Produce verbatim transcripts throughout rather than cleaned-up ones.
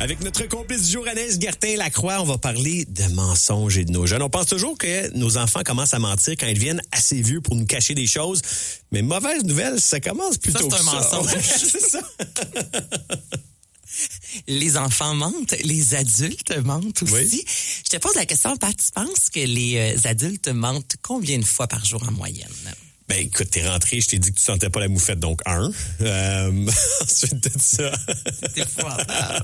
Avec notre complice Johannes Gertin-Lacroix, on va parler de mensonges et de nos jeunes. On pense toujours que nos enfants commencent à mentir quand ils deviennent assez vieux pour nous cacher des choses. Mais mauvaise nouvelle, ça commence plutôt ça, c'est un que ça. mensonge. C'est ça. Les enfants mentent, les adultes mentent aussi. Oui. Je te pose la question, Pat, tu penses que les adultes mentent combien de fois par jour en moyenne? Ben écoute, t'es rentré, je t'ai dit que tu sentais pas la moufette, donc un. Euh, ensuite de ça. C'était fort.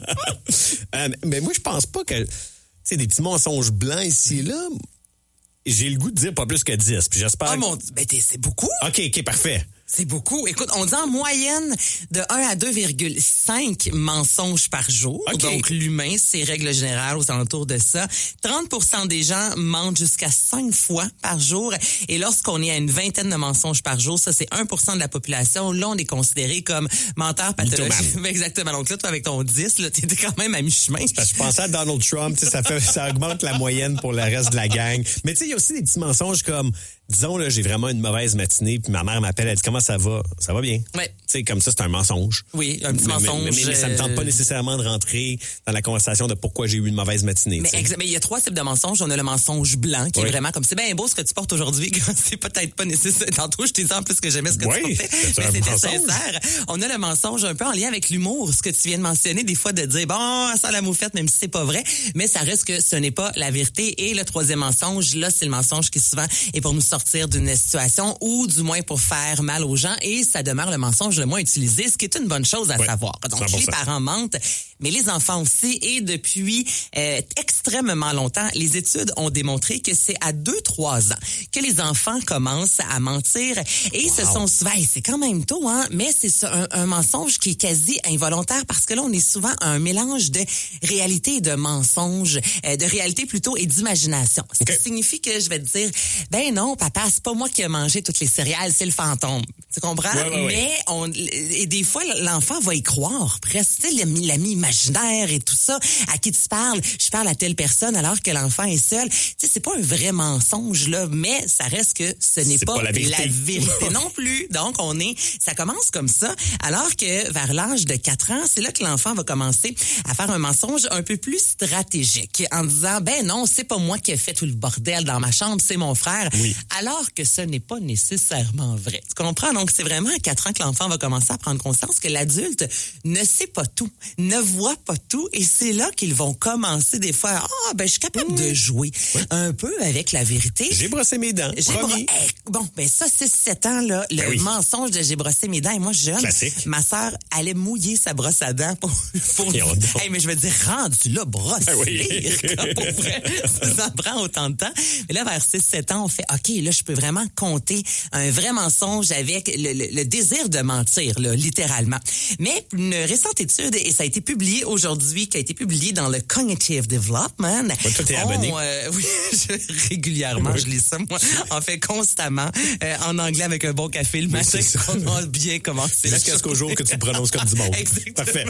euh, mais moi, je pense pas que, tu sais, des petits mensonges blancs ici et là, j'ai le goût de dire pas plus que dix. Puis j'espère. Oh mon Dieu, ben t'es- c'est beaucoup. OK, OK, parfait. C'est beaucoup. Écoute, on dit en moyenne de un à deux virgule cinq mensonges par jour. OK. Donc, l'humain, c'est règle générale aux alentours de ça. trente pour cent des gens mentent jusqu'à cinq fois par jour. Et lorsqu'on est à une vingtaine de mensonges par jour, ça, c'est un pour cent de la population. Là, on est considéré comme menteur pathologique. Mythomane. Exactement. Donc là, toi, avec ton dix, là, t'étais quand même à mi-chemin. Parce que je pensais à Donald Trump, tu sais, ça fait, ça augmente la moyenne pour le reste de la gang. Mais tu sais, il y a aussi des petits mensonges comme, disons, là, j'ai vraiment une mauvaise matinée, puis ma mère m'appelle, elle dit, comment ça va? Ça va bien. Ouais. Tu sais, comme ça, c'est un mensonge. Oui, un petit Mais- mais- mensonge. Mais, mais ça me tente pas euh, nécessairement de rentrer dans la conversation de pourquoi j'ai eu une mauvaise matinée. Mais, tu sais. exa- mais il y a trois types de mensonges. On a le mensonge blanc, qui Oui. est vraiment comme c'est bien beau ce que tu portes aujourd'hui, quand c'est peut-être pas nécessaire. Tantôt, je t'ai dit en plus que j'aimais ce que Oui, tu portais, c'est mais un c'était mensonge. sincère. On a le mensonge un peu en lien avec l'humour, ce que tu viens de mentionner, des fois de dire bon, ça sent la moufette, même si c'est pas vrai, mais ça reste que ce n'est pas la vérité. Et le troisième mensonge, là, c'est le mensonge qui souvent est pour nous sortir d'une situation ou du moins pour faire mal aux gens, et ça demeure le mensonge le moins utilisé, ce qui est une bonne chose à Oui, savoir. Donc, cent pour cent. les parents mentent, mais les enfants aussi, et depuis euh, extrêmement longtemps, les études ont démontré que c'est à deux trois ans que les enfants commencent à mentir, et Wow. ce sont souvent, hey, c'est quand même tôt, hein, mais c'est ça, un, un mensonge qui est quasi involontaire, parce que là, on est souvent à un mélange de réalité et de mensonge, euh, de réalité plutôt et d'imagination. Ce Okay. qui signifie que je vais te dire, ben non, papa, c'est pas moi qui ai mangé toutes les céréales, c'est le fantôme. Tu comprends? Ouais, ouais, ouais. Mais on, et des fois, l'enfant va y croire presque. Tu sais, l'ami, l'ami imaginaire et tout ça, à qui tu parles, je parle à telle personne alors que l'enfant est seul. Tu sais, c'est pas un vrai mensonge, là, mais ça reste que ce n'est C'est pas, pas la vérité. vérité non plus. Donc, on est, ça commence comme ça, alors que vers l'âge de quatre ans, c'est là que l'enfant va commencer à faire un mensonge un peu plus stratégique, en disant, ben non, c'est pas moi qui ai fait tout le bordel dans ma chambre, c'est mon frère. Oui. Alors que ce n'est pas nécessairement vrai. Tu comprends? Donc, c'est vraiment à quatre ans que l'enfant va commencer à prendre conscience que l'adulte ne sait pas tout, ne voit pas tout, et c'est là qu'ils vont commencer des fois, ah, oh, ben, je suis capable de jouer un peu avec la vérité. J'ai brossé mes dents. J'ai Promis. bro- Eh, bon, ben ça, c'est sept ans, là, le Ben oui. mensonge de j'ai brossé mes dents. Et moi, jeune, Classique. ma sœur allait mouiller sa brosse à dents pour... pour Voyons donc. hey, mais je veux dire, rendu là, brosse Ben oui. pour vrai, ça prend autant de temps. Mais là, vers six sept ans, on fait, OK, là, je peux vraiment compter un vrai mensonge avec le, le, le désir de mentir, là, littéralement. Mais une récente étude, et ça a été publié aujourd'hui, qui a été publié dans le Cognitive Development. Ouais, toi, t'es on, abonné. euh, oui, je- régulièrement, Oui. je lis ça, moi, en fait, constamment, euh, en anglais avec un bon café le matin, c'est ça. on a bien commencé. Jusqu'à ce qu'au jour que tu le prononces comme du monde. Exactement. Parfait.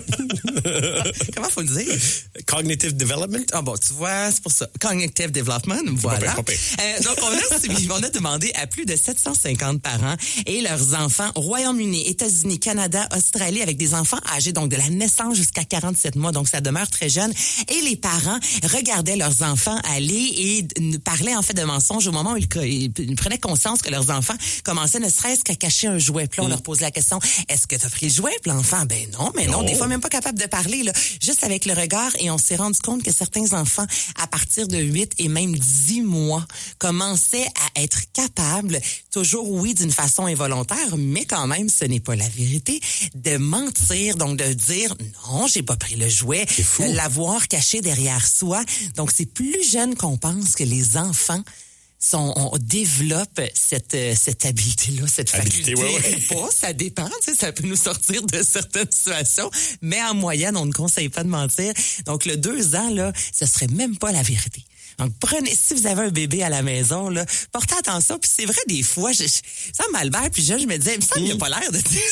Comment faut le dire? Cognitive development. Ah bon, tu vois, c'est pour ça. Cognitive Development, voilà. pas pire. Euh, donc, on a, suivi- on a demandé à plus de sept cent cinquante parents et leurs enfants au Royaume-Uni, États-Unis, Canada, Australie, avec des enfants âgés donc de la naissance jusqu'à quarante-sept mois, donc ça demeure très jeune. Et les parents regardaient leurs enfants aller et n- parlaient en fait de mensonges au moment où ils, co- ils- ils prenaient conscience que leurs enfants commençaient ne serait-ce qu'à cacher un jouet. Puis là, on leur pose la question, est-ce que tu as pris le jouet? Puis l'enfant, ben non, mais non, Non. des fois même pas capable de parler, là, juste avec le regard. Et on s'est rendu compte que certains enfants, à partir de huit et même dix mois, commençaient à être capables, toujours oui d'une façon involontaire, mais quand même ce n'est pas la vérité, de mentir, donc de dire non, j'ai pas pris le jouet, fou. de l'avoir caché derrière soi. Donc c'est plus jeune qu'on pense que les enfants sont, on développe cette, euh, cette habilité-là, cette Habilité, faculté. ouais, ouais. Pas, ça dépend, tu sais, ça peut nous sortir de certaines situations, mais en moyenne, on ne conseille pas de mentir. Donc, le deux ans, là, ce serait même pas la vérité. Donc, prenez, si vous avez un bébé à la maison, là, portez attention. Puis c'est vrai, des fois, je, je ça m'albert, puis je, je me disais, il me semble qu'il n'y a pas l'air de dire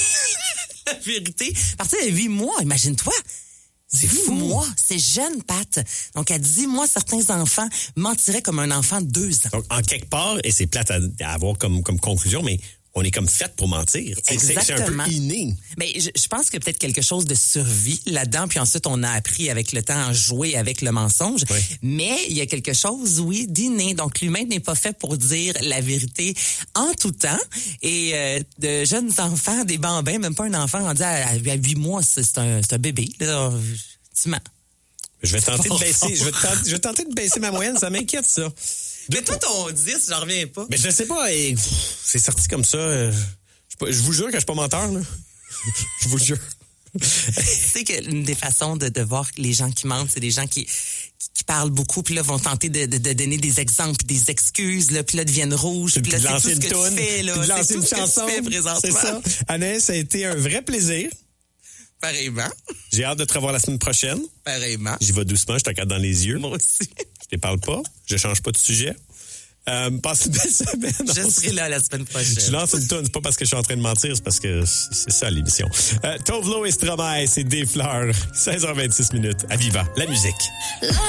la vérité. À partir de huit mois, imagine-toi. C'est fou. mois, c'est jeune, Pat. Donc, à dix mois, certains enfants mentiraient comme un enfant de deux ans. Donc, en quelque part, et c'est plate à, à avoir comme, comme conclusion, mais on est comme fait pour mentir. C'est, c'est un peu inné. Mais je, je pense que peut-être quelque chose de survie là-dedans, puis ensuite on a appris avec le temps à jouer avec le mensonge. Oui. Mais il y a quelque chose, oui, d'inné. Donc l'humain n'est pas fait pour dire la vérité en tout temps. Et euh, de jeunes enfants, des bambins, même pas un enfant rendu à, à huit mois, c'est, c'est, un, c'est un bébé. Là, tu mens. Je vais tenter de baisser, je vais tenter, je vais tenter de baisser ma moyenne, ça m'inquiète ça. Mais toi, ton dix, j'en reviens pas. Mais je sais pas, et, pff, c'est sorti comme ça. Euh, je, je vous jure que je suis pas menteur, là. Je vous le jure. Tu sais qu'une des façons de, de voir les gens qui mentent, c'est des gens qui, qui, qui parlent beaucoup, puis là, vont tenter de, de, de donner des exemples, des excuses, là, puis là, deviennent rouges, puis là, c'est tout ce que toune, tu fais, là. Puis de c'est lancer tout une ce chanson. que tu fais présentement. C'est ça. Anaïs, ça a été un vrai plaisir. Pareillement. J'ai hâte de te revoir la semaine prochaine. Pareillement. J'y vais doucement, je te regarde dans les yeux. Moi aussi. Je te parle pas, je change pas de sujet. Euh, passe une belle semaine. Je serai là la semaine prochaine. Je lance une tonne, c'est pas parce que je suis en train de mentir, c'est parce que c'est ça l'émission. Euh, Tove Lo et Stromae, c'est des fleurs. seize heures vingt-six minutes. À Viva, la musique.